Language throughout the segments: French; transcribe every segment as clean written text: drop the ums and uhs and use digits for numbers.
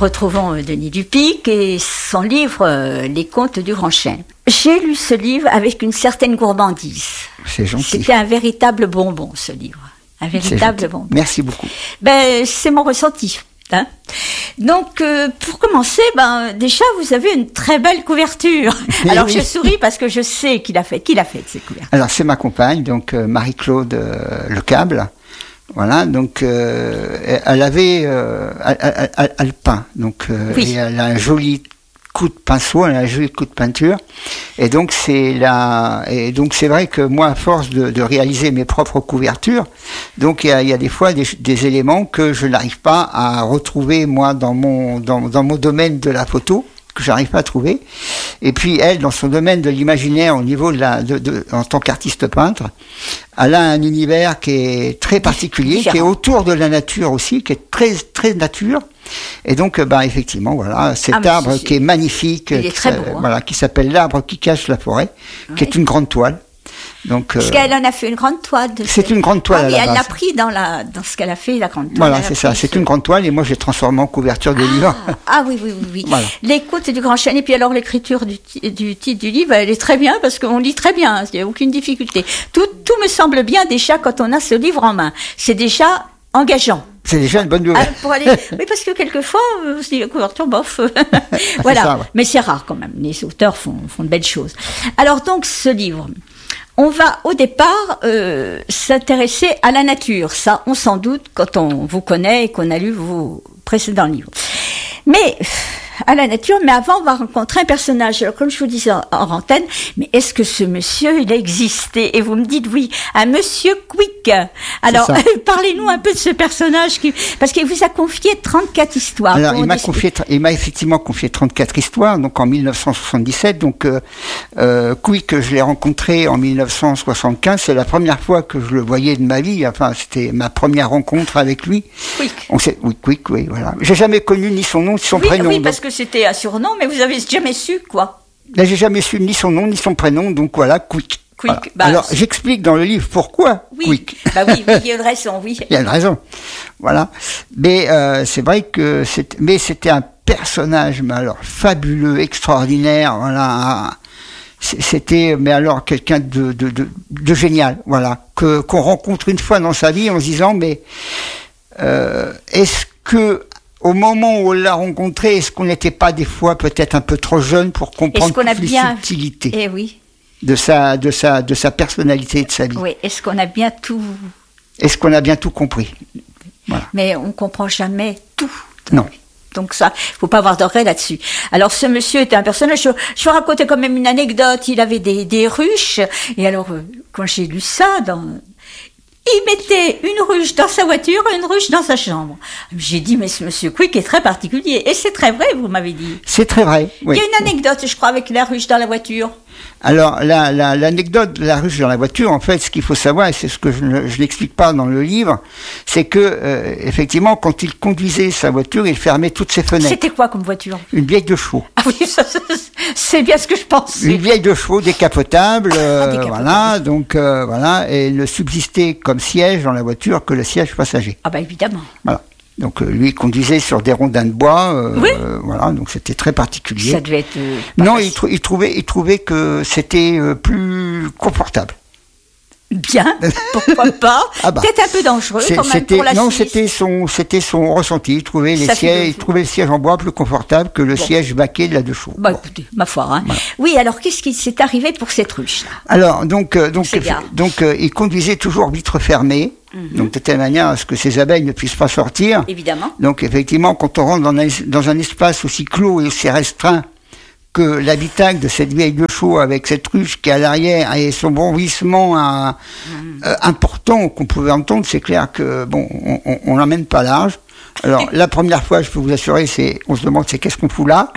retrouvons Denis Dupic et son livre Les Contes du Grand Chêne. J'ai lu ce livre avec une certaine gourmandise. C'est gentil. C'était un véritable bonbon, ce livre. Un véritable bonbon. Merci beaucoup. C'est mon ressenti. Hein. Donc, pour commencer, déjà, vous avez une très belle couverture. Alors, je souris parce que je sais qui l'a fait cette couverture. Alors, c'est ma compagne, donc Marie-Claude Lecable. Voilà, donc elle avait elle peint, donc et elle a un joli coup de pinceau, elle a un joli coup de peinture, et donc c'est vrai que moi, à force de réaliser mes propres couvertures, donc il y a des fois des éléments que je n'arrive pas à retrouver moi dans mon domaine de la photo, que j'arrive pas à trouver. Et puis elle, dans son domaine de l'imaginaire, au niveau en tant qu'artiste peintre, elle a un univers qui est très particulier, qui est autour de la nature aussi, qui est très très nature. Et donc, effectivement, voilà, cet arbre qui est magnifique, qui s'appelle l'arbre qui cache la forêt, qui est une grande toile. Donc, parce qu'elle en a fait une grande toile. C'est une grande toile. Oui, elle l'a pris dans ce qu'elle a fait, la grande toile. Voilà, c'est ça. C'est une grande toile et moi j'ai transformé en couverture de livre. Ah oui. Voilà. Les Contes du Grand Chêne, et puis alors l'écriture du titre du livre, elle est très bien parce qu'on lit très bien. Il n'y a aucune difficulté. Tout me semble bien déjà quand on a ce livre en main. C'est déjà engageant. C'est déjà une bonne nouvelle. Oui, parce que quelquefois, c'est la couverture bof. Voilà. Ça, ouais. Mais c'est rare quand même. Les auteurs font de belles choses. Alors donc, ce livre, on va au départ s'intéresser à la nature. Ça, on s'en doute quand on vous connaît et qu'on a lu vos précédents livres. Mais à la nature, mais avant, on va rencontrer un personnage. Alors, comme je vous disais en antenne, mais est-ce que ce monsieur, il a existé? Et vous me dites oui, un monsieur Quick. Alors, parlez-nous un peu de ce personnage parce qu'il vous a confié 34 histoires. Alors, il m'a effectivement confié 34 histoires, donc en 1977. Donc, Quick, je l'ai rencontré en 1975. C'est la première fois que je le voyais de ma vie. Enfin, c'était ma première rencontre avec lui. Quick, oui, voilà. J'ai jamais connu ni son nom, ni son prénom. Oui, parce que c'était un surnom, mais vous avez jamais su, quoi. Là, j'ai jamais su ni son nom, ni son prénom, donc voilà, Quick. Voilà. Alors, j'explique dans le livre pourquoi Quick. Oui, il y a une raison, oui. Il y a une raison. Voilà. Mais, c'est vrai que c'était un personnage, mais alors, fabuleux, extraordinaire, voilà. C'était, mais alors, quelqu'un de génial, voilà. Qu'on rencontre une fois dans sa vie en se disant, mais, est-ce que, au moment où on l'a rencontré, est-ce qu'on n'était pas des fois peut-être un peu trop jeune pour comprendre les subtilités de sa personnalité et de sa vie? Oui, est-ce qu'on a bien tout compris? Voilà. Mais on comprend jamais tout. Non. Donc ça, faut pas avoir de regret là-dessus. Alors ce monsieur était un personnage, je vais raconter quand même une anecdote, il avait des ruches, et alors quand j'ai lu ça il mettait une ruche dans sa voiture et une ruche dans sa chambre. J'ai dit, mais ce monsieur Quick est très particulier. Et c'est très vrai, vous m'avez dit. C'est très vrai, oui. Il y a une anecdote, je crois, avec la ruche dans la voiture. Alors, l'anecdote de la ruche dans la voiture, en fait, ce qu'il faut savoir, et c'est ce que je n'explique pas dans le livre, c'est que, effectivement, quand il conduisait sa voiture, il fermait toutes ses fenêtres. C'était quoi comme voiture? Une vieille de chevaux. Ah oui, c'est bien ce que je pensais. Une vieille de chevaux décapotable, voilà, donc, voilà, et il ne subsistait comme siège dans la voiture que le siège passager. Ah évidemment. Voilà. Donc lui il conduisait sur des rondins de bois, voilà, donc c'était très particulier. Ça devait être. Non, il trouvait que c'était plus confortable. Bien, pourquoi pas. Peut-être un peu dangereux quand même pour la Suisse. Non, c'était son ressenti. Il trouvait le siège en bois plus confortable que le siège baquet de la deux chevaux. Écoutez, ma foi. Hein. Voilà. Oui, alors qu'est-ce qui s'est arrivé pour cette ruche là? Alors donc il conduisait toujours vitre fermée. Donc de telle manière à ce que ces abeilles ne puissent pas sortir. Évidemment. Donc effectivement, quand on rentre dans un espace aussi clos et aussi restreint que l'habitacle de cette vieille de chaux avec cette ruche qui est à l'arrière et son bonvissement important qu'on pouvait entendre, c'est clair que on l'emmène pas large. Alors la première fois, je peux vous assurer, on se demande qu'est-ce qu'on fout là.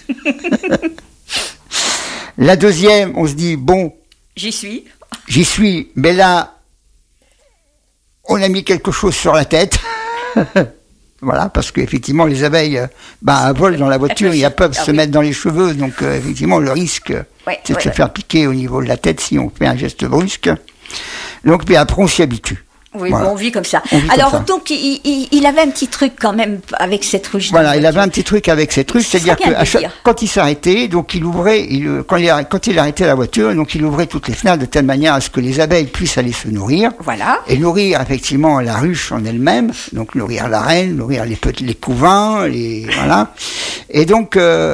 La deuxième, on se dit j'y suis, mais là on a mis quelque chose sur la tête. Voilà, parce qu'effectivement, les abeilles volent dans la voiture, ils peuvent se mettre dans les cheveux, donc effectivement, le risque, c'est de se faire piquer au niveau de la tête si on fait un geste brusque. Donc, puis après, on s'y habitue. Oui, voilà. Bon, on vit comme ça. Alors, comme ça. Donc, il avait un petit truc quand même avec cette ruche. Voilà, il avait un petit truc avec cette ruche, c'est-à-dire que quand il s'arrêtait, donc il ouvrait, quand il arrêtait la voiture, donc il ouvrait toutes les fenêtres de telle manière à ce que les abeilles puissent aller se nourrir. Voilà. Et nourrir effectivement la ruche en elle-même, donc nourrir la reine, nourrir les couvains, voilà. Et donc,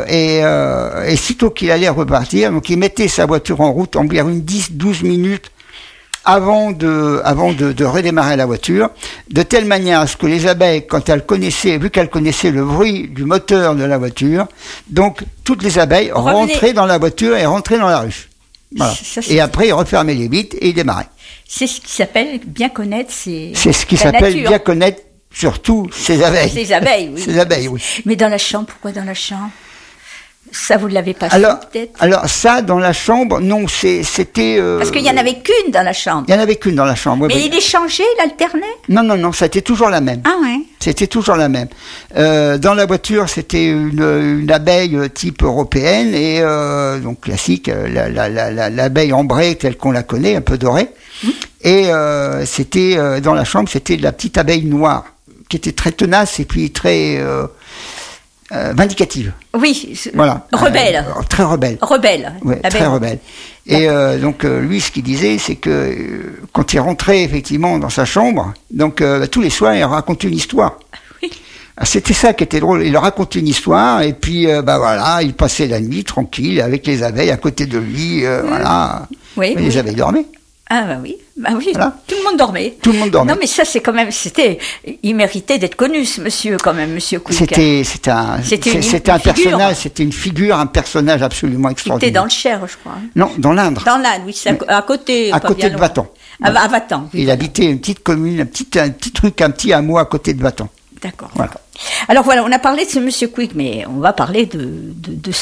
et sitôt qu'il allait repartir, donc il mettait sa voiture en route environ 10-12 minutes avant de redémarrer la voiture, de telle manière à ce que les abeilles, vu qu'elles connaissaient le bruit du moteur de la voiture, donc toutes les abeilles rentraient dans la voiture et rentraient dans la ruche. Voilà. Et après, ils refermaient les vitres et ils démarraient. C'est ce qui s'appelle bien connaître c'est ce qui s'appelle nature. Bien connaître surtout ces abeilles. Ces abeilles, oui. Ces abeilles, oui. Mais dans la chambre, pourquoi dans la chambre ? Ça, vous ne l'avez pas peut-être ? Alors, ça, dans la chambre, non, c'était... Parce qu'il n'y en avait qu'une dans la chambre. Il n'y en avait qu'une dans la chambre. Mais il échangeait, il alternait ? Non, c'était toujours la même. Ah ouais. C'était toujours la même. Dans la voiture, c'était une abeille type européenne, et donc classique, l'abeille ambrée telle qu'on la connaît, un peu dorée. Et c'était, dans la chambre, c'était de la petite abeille noire, qui était très tenace et puis très... vindicative. Oui, voilà. Rebelle. Très rebelle. Rebelle. Ouais, très rebelle. Et donc lui, ce qu'il disait, c'est que quand il rentrait effectivement dans sa chambre, donc tous les soirs, il racontait une histoire. Oui. C'était ça qui était drôle. Il racontait une histoire et puis voilà, il passait la nuit tranquille avec les abeilles à côté de lui, voilà. Oui. Les abeilles dormaient. Ah bah oui, voilà. Tout le monde dormait. Tout le monde dormait. Non mais ça c'est quand même, il méritait d'être connu ce monsieur quand même, monsieur Quick. C'était un personnage, c'était une figure, un personnage absolument extraordinaire. Il était dans le Cher, je crois. Non, dans l'Indre. Dans l'Indre, oui, c'est à côté. À côté de Vatan. À Vatan. Il habitait une petite commune, un petit hameau à côté de Vatan. D'accord. Voilà. Alors voilà, on a parlé de ce monsieur Quick, mais on va parler de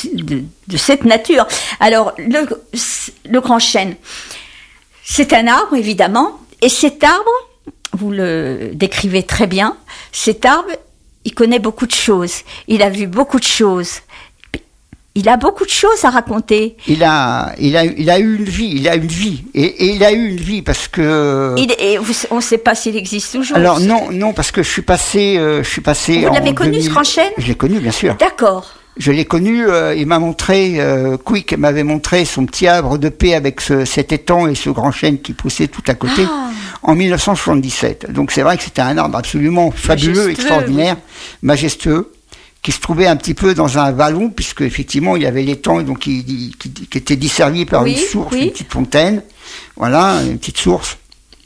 cette nature. Alors le grand chêne. C'est un arbre, évidemment, et cet arbre, vous le décrivez très bien, cet arbre, il connaît beaucoup de choses, il a vu beaucoup de choses, il a beaucoup de choses à raconter. Il a eu une vie, et il a eu une vie parce que... on ne sait pas s'il existe toujours. Alors non, parce que je suis passé Vous l'avez connu, ce grand chêne ? Je l'ai connu, bien sûr. D'accord. Je l'ai connu, il m'a montré, Quick m'avait montré son petit arbre de paix avec cet étang et ce grand chêne qui poussait tout à côté en 1977. Donc c'est vrai que c'était un arbre absolument fabuleux, extraordinaire, majestueux, qui se trouvait un petit peu dans un vallon, puisque effectivement il y avait l'étang donc qui était desservi par une source, une petite fontaine, voilà, une petite source.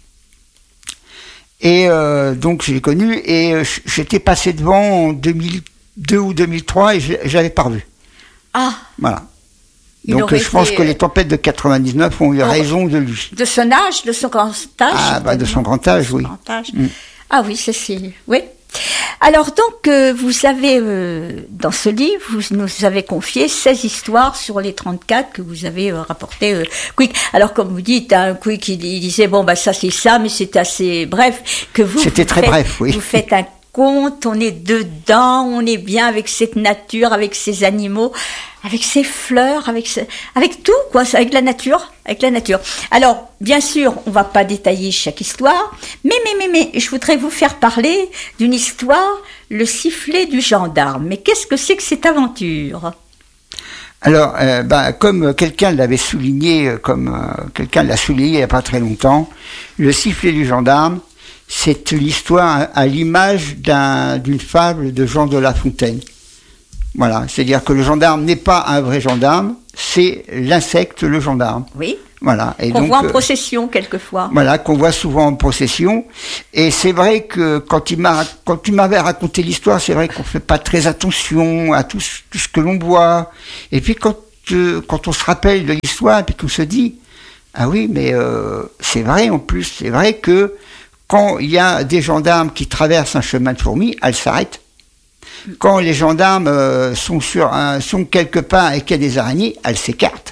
Et donc je l'ai connu et j'étais passé devant en 2002 ou 2003 et je l'avais pas revu. Ah. Voilà. Donc je pense que les tempêtes de 99 ont eu raison de lui. De son âge, de son grand âge. Ah bah de son grand âge, oui. Ah oui, c'est oui. Alors donc vous avez dans ce livre, vous nous avez confié 16 histoires sur les 34 que vous avez rapporté Quick. Alors comme vous dites, Quick il disait bon bah ça c'est ça, mais c'est assez bref que vous. C'était très bref, oui. Vous faites un conte, on est dedans, on est bien avec cette nature, avec ces animaux, avec ces fleurs, avec tout quoi, avec la nature. Alors, bien sûr, on va pas détailler chaque histoire, mais je voudrais vous faire parler d'une histoire, le sifflet du gendarme. Mais qu'est-ce que c'est que cette aventure ? Alors, comme quelqu'un l'avait souligné, quelqu'un l'a souligné il y a pas très longtemps, le sifflet du gendarme, c'est une histoire à l'image d'une fable de Jean de La Fontaine. Voilà, c'est-à-dire que le gendarme n'est pas un vrai gendarme, c'est l'insecte, le gendarme. Oui. Voilà. Et qu'on voit en procession quelquefois. Voilà, qu'on voit souvent en procession. Et c'est vrai que quand tu m'avais raconté l'histoire, c'est vrai qu'on fait pas très attention à tout ce que l'on voit. Et puis quand on se rappelle de l'histoire, et puis qu'on se dit, ah oui, mais c'est vrai en plus, c'est vrai que quand il y a des gendarmes qui traversent un chemin de fourmis, elles s'arrêtent. Quand les gendarmes sont quelque part et qu'il y a des araignées, elles s'écartent.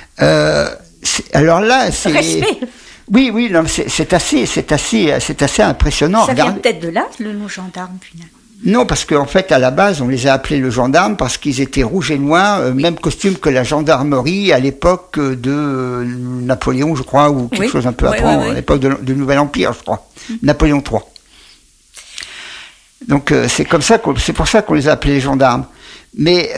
Alors là, c'est... Respect. Oui, non, c'est assez impressionnant. Ça vient peut-être de là, le nom gendarme, finalement. Non, parce qu'en fait, à la base, on les a appelés le gendarme parce qu'ils étaient rouges et noirs, même costume que la gendarmerie à l'époque de Napoléon, je crois, ou quelque chose un peu après, à l'époque du Nouvel Empire, je crois. Napoléon III. Donc c'est pour ça qu'on les a appelés les gendarmes. Mais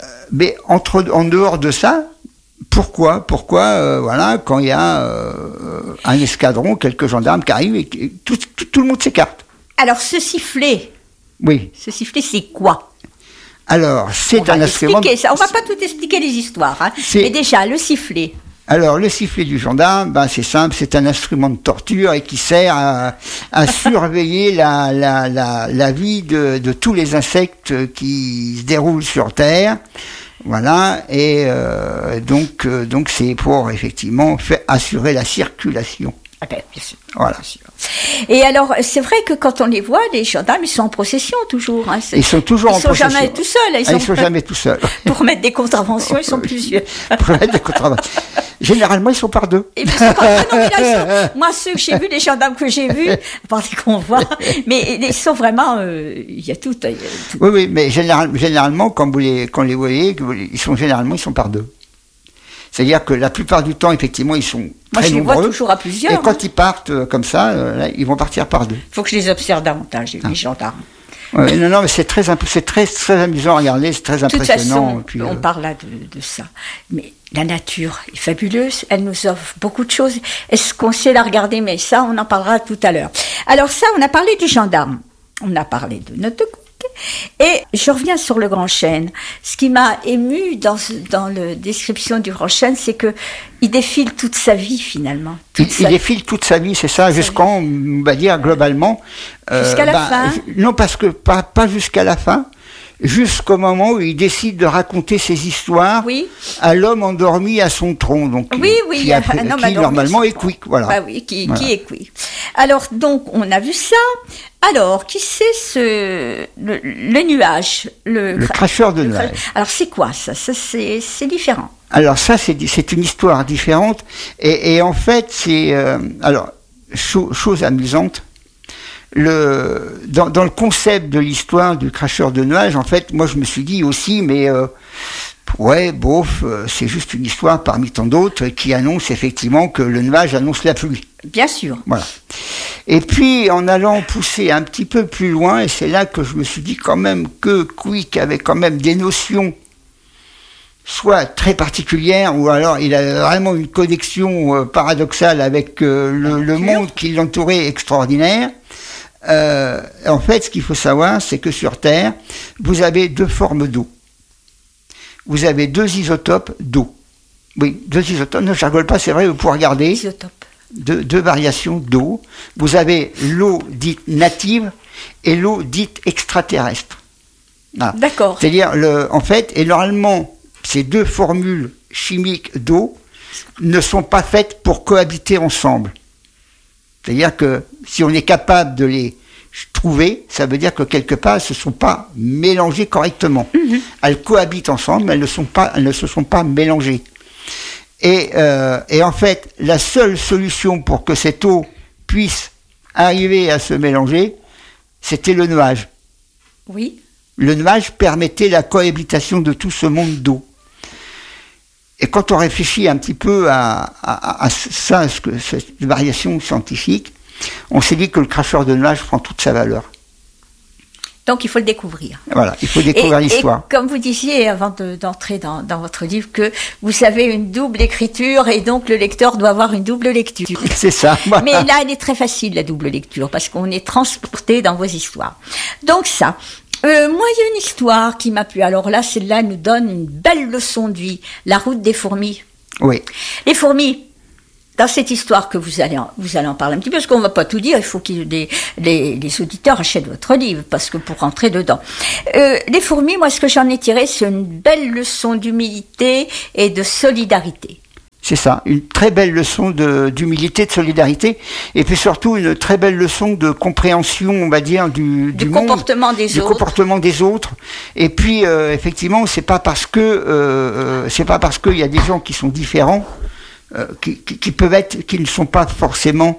en dehors de ça, pourquoi voilà, quand il y a un escadron, quelques gendarmes qui arrivent et tout le monde s'écarte. Alors ce sifflet. Oui. Ce sifflet, c'est quoi? Alors, c'est un instrument. On va pas tout expliquer les histoires, hein. Mais déjà, le sifflet. Alors, le sifflet du gendarme, c'est simple, c'est un instrument de torture et qui sert à surveiller la vie de tous les insectes qui se déroulent sur Terre. Voilà, et donc c'est pour effectivement assurer la circulation. Ah ben, bien sûr. Voilà. Et alors, c'est vrai que quand on les voit, les gendarmes, ils sont en procession toujours. Hein. Ils sont toujours en procession. Ils sont jamais tout seuls. Ils sont jamais tout seuls. Pour mettre des contraventions, ils sont plusieurs. Pour mettre des contraventions. Généralement, ils sont par deux. Et puis, moi, ceux que j'ai vus, les gendarmes que j'ai vus, à part des convois, mais ils sont vraiment, il y a tout. Oui, mais généralement, quand vous les voyez, ils sont par deux. C'est-à-dire que la plupart du temps, effectivement, ils sont très nombreux. Moi, je les vois toujours à plusieurs. Et quand ils partent comme ça, là, ils vont partir par deux. Il faut que je les observe davantage, les gendarmes. Ouais, non, mais c'est très amusant à regarder, c'est très impressionnant. De toute façon, on parle là de ça. Mais la nature est fabuleuse, elle nous offre beaucoup de choses. Est-ce qu'on sait la regarder? Mais ça, on en parlera tout à l'heure. Alors ça, on a parlé du gendarme. On a parlé de notre et je reviens sur le Grand Chêne. Ce qui m'a ému dans la description du Grand Chêne, c'est que il défile toute sa vie finalement. Il défile toute sa vie, c'est ça, jusqu'en, on va dire globalement. Jusqu'à la fin. Non, parce que pas jusqu'à la fin. Jusqu'au moment où il décide de raconter ses histoires à l'homme endormi à son tronc, donc qui normalement est quick, voilà. Bah oui, qui est quick. Alors donc on a vu ça. Alors qui c'est le nuage, le cracheur de nuages. Alors c'est quoi ça? Ça c'est différent. Alors ça c'est une histoire différente et en fait c'est chose amusante. Dans le concept de l'histoire du cracheur de nuages, en fait, moi je me suis dit aussi, mais c'est juste une histoire parmi tant d'autres qui annonce effectivement que le nuage annonce la pluie. Bien sûr. Voilà. Et puis en allant pousser un petit peu plus loin, et c'est là que je me suis dit quand même que Quick avait quand même des notions soit très particulière, ou alors il a vraiment une connexion paradoxale avec le monde qui l'entourait extraordinaire. En fait, ce qu'il faut savoir, c'est que sur Terre, vous avez deux formes d'eau. Vous avez deux isotopes d'eau. Oui, deux isotopes. Non, je ne rigole pas, c'est vrai, vous pouvez regarder. Isotopes. Deux variations d'eau. Vous avez l'eau dite native et l'eau dite extraterrestre. Voilà. D'accord. C'est-à-dire, en fait, et normalement, ces deux formules chimiques d'eau ne sont pas faites pour cohabiter ensemble. C'est-à-dire que si on est capable de les trouver, ça veut dire que quelque part, elles ne se sont pas mélangées correctement. Mm-hmm. Elles cohabitent ensemble, mais elles ne se sont pas mélangées. Et en fait, la seule solution pour que cette eau puisse arriver à se mélanger, c'était le nuage. Oui. Le nuage permettait la cohabitation de tout ce monde d'eau. Et quand on réfléchit un petit peu à ça, cette variation scientifique, on s'est dit que le cracheur de nuages prend toute sa valeur. Donc il faut le découvrir. Voilà, il faut découvrir l'histoire. Et comme vous disiez avant d'entrer dans votre livre que vous avez une double écriture et donc le lecteur doit avoir une double lecture. C'est ça. Voilà. Mais là, elle est très facile, la double lecture, parce qu'on est transporté dans vos histoires. Donc ça. Moi, il y a une histoire qui m'a plu. Alors là, celle-là nous donne une belle leçon de vie. La route des fourmis. Oui. Les fourmis, dans cette histoire que vous allez en parler un petit peu, parce qu'on ne va pas tout dire, il faut que les auditeurs achètent votre livre, parce que pour rentrer dedans. Les fourmis, moi, ce que j'en ai tiré, c'est une belle leçon d'humilité et de solidarité. C'est ça, une très belle leçon d'humilité, de solidarité, et puis surtout une très belle leçon de compréhension, on va dire, du monde, comportement des autres. Comportement des autres. Et puis effectivement, c'est pas parce que il y a des gens qui sont différents qui ne sont pas forcément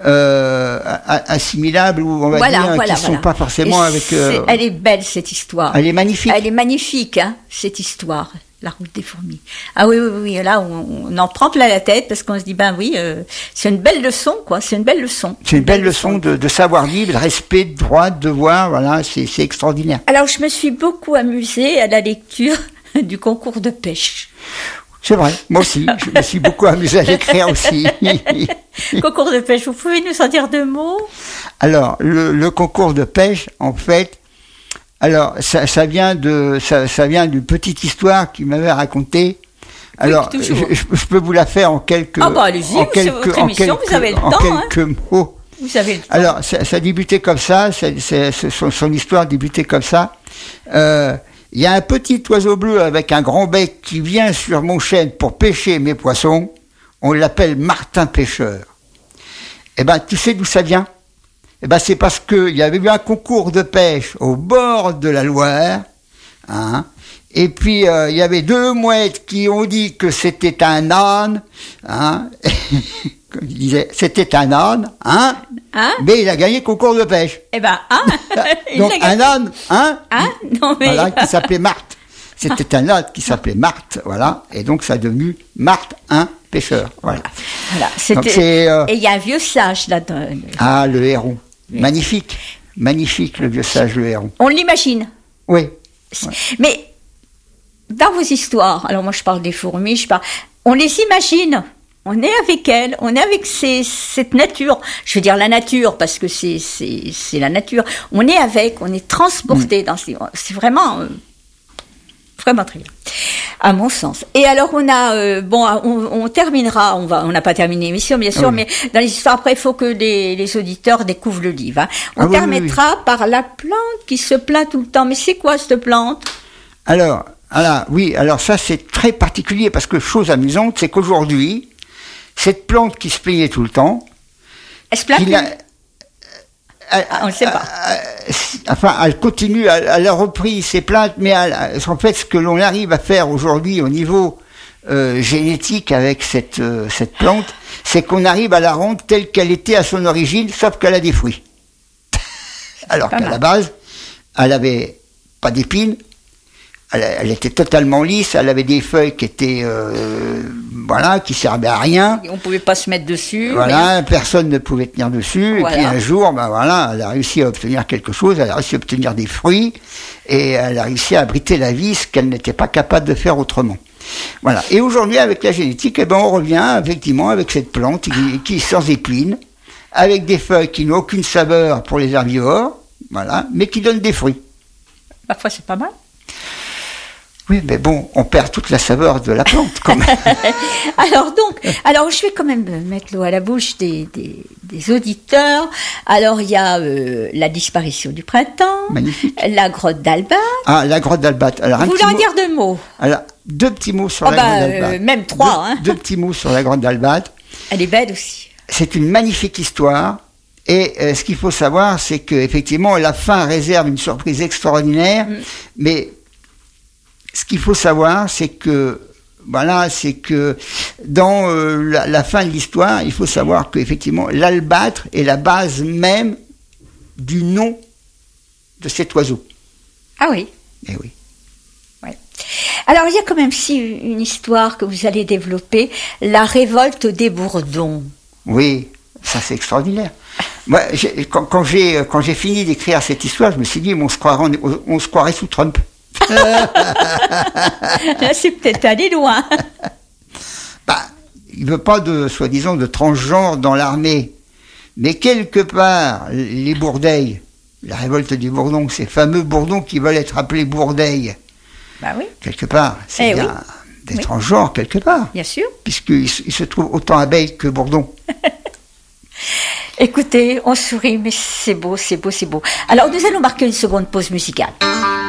assimilables, ou on va dire qui ne sont pas forcément avec. Elle est belle cette histoire. Elle est magnifique. Elle est magnifique, hein, cette histoire. La route des fourmis. Ah oui, là, on en prend plein la tête parce qu'on se dit, ben oui, c'est une belle leçon, quoi. C'est une belle leçon. C'est une belle leçon de savoir-vivre, de respect, de droit, de devoir, voilà, c'est extraordinaire. Alors, je me suis beaucoup amusée à la lecture du concours de pêche. C'est vrai, moi aussi. Je me suis beaucoup amusée à l'écrire aussi. Concours de pêche, vous pouvez nous en dire 2 mots? Alors, le concours de pêche, en fait, alors, ça vient d'une petite histoire qu'il m'avait racontée. Alors, oui, je peux vous la faire en quelques mots. Ah bah allez-y, c'est votre émission, vous avez le temps. En quelques mots. Vous avez le temps. Alors, ça débutait comme ça, son histoire débutait comme ça. Il y a un petit oiseau bleu avec un grand bec qui vient sur mon chêne pour pêcher mes poissons. On l'appelle Martin Pêcheur. Eh ben, tu sais d'où ça vient? Eh ben, c'est parce qu'il y avait eu un concours de pêche au bord de la Loire, hein, et puis il y avait 2 mouettes qui ont dit que c'était un âne, hein, comme je disais, c'était un âne, hein, mais il a gagné le concours de pêche. Eh ben, donc un âne, hein, non mais... voilà, qui s'appelait Marthe. C'était un âne qui s'appelait Marthe, voilà, et donc ça a devenu Marthe, pêcheur, voilà. Donc, et il y a un vieux sage là-dedans. Ah, le héron. Magnifique, le vieux sage, le héron. On l'imagine. Oui. Mais dans vos histoires, alors moi je parle des fourmis, on les imagine. On est avec elles, on est avec cette nature. Je veux dire la nature parce que c'est la nature. On est transporté dans c'est vraiment vraiment très bien, à mon sens. Et alors on a on terminera, on n'a pas terminé l'émission bien sûr, mais dans les histoires après il faut que les auditeurs découvrent le livre. Hein. On terminera par la plante qui se plaint tout le temps. Mais c'est quoi cette plante? Alors ça c'est très particulier parce que chose amusante, c'est qu'aujourd'hui cette plante qui se plaignait tout le temps, elle se plaint plus. On ne sait pas. Enfin, elle continue, elle a repris ses plaintes, mais en fait, ce que l'on arrive à faire aujourd'hui au niveau génétique avec cette plante, c'est qu'on arrive à la rendre telle qu'elle était à son origine, sauf qu'elle a des fruits. Alors qu'à la base, elle avait pas d'épines, elle était totalement lisse, elle avait des feuilles qui étaient qui servaient à rien. Et on pouvait pas se mettre dessus. Voilà, personne ne pouvait tenir dessus. Voilà. Et puis un jour, elle a réussi à obtenir quelque chose, elle a réussi à obtenir des fruits, et elle a réussi à abriter la vie, ce qu'elle n'était pas capable de faire autrement. Voilà. Et aujourd'hui, avec la génétique, on revient effectivement avec cette plante qui est sans épines, avec des feuilles qui n'ont aucune saveur pour les herbivores, voilà, mais qui donnent des fruits. Parfois, c'est pas mal. Oui, mais bon, on perd toute la saveur de la plante, quand même. alors je vais quand même mettre l'eau à la bouche des auditeurs. Alors, il y a la disparition du printemps. Magnifique. La grotte d'Albat. Ah, la grotte d'Albat. Alors, vous voulez en dire 2 mots? Alors, 2 petits mots sur la grotte d'Albat. Même 3, Deux petits mots sur la grotte d'Albat. Elle est belle aussi. C'est une magnifique histoire. Et ce qu'il faut savoir, c'est qu'effectivement, la fin réserve une surprise extraordinaire, mais ce qu'il faut savoir, c'est que dans la fin de l'histoire, il faut savoir qu'effectivement, l'albâtre est la base même du nom de cet oiseau. Ah oui. Eh oui. Ouais. Alors, il y a quand même une histoire que vous allez développer, la révolte des Bourdons. Oui, ça c'est extraordinaire. Moi, quand j'ai fini d'écrire cette histoire, je me suis dit, on se croirait sous Trump. C'est peut-être allé loin. Il veut pas soi-disant de transgenre dans l'armée, mais quelque part les Bourdeilles, la révolte des Bourdons, ces fameux Bourdons qui veulent être appelés Bourdeilles. Bah oui. Quelque part, c'est bien des transgenres quelque part. Bien sûr. Puisqu'il se trouve autant abeilles que Bourdons. Écoutez, on sourit, mais c'est beau, c'est beau, c'est beau. Alors nous allons marquer une seconde pause musicale.